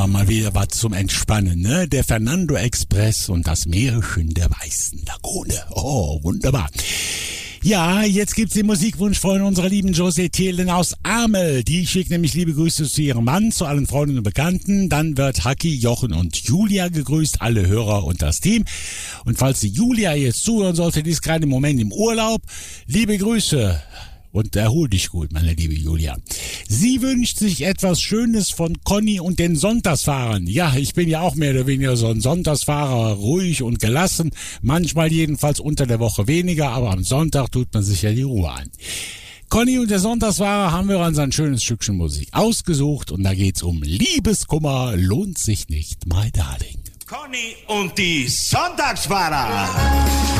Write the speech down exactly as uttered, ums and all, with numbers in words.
mal wieder was zum Entspannen, ne? Der Fernando Express und das Märchen der Weißen Lagune. Oh, wunderbar. Ja, jetzt gibt's den Musikwunsch von unserer lieben José Thielen aus Amel. Die schickt nämlich liebe Grüße zu ihrem Mann, zu allen Freunden und Bekannten. Dann wird Haki, Jochen und Julia gegrüßt, alle Hörer und das Team. Und falls die Julia jetzt zuhören sollte, die ist gerade im Moment im Urlaub, liebe Grüße. Und erhol dich gut, meine liebe Julia. Sie wünscht sich etwas Schönes von Conny und den Sonntagsfahrern. Ja, ich bin ja auch mehr oder weniger so ein Sonntagsfahrer, ruhig und gelassen. Manchmal jedenfalls unter der Woche weniger, aber am Sonntag tut man sich ja die Ruhe an. Conny und der Sonntagsfahrer haben wir uns ein schönes Stückchen Musik ausgesucht und da geht's um Liebeskummer, lohnt sich nicht, my darling. Conny und die Sonntagsfahrer.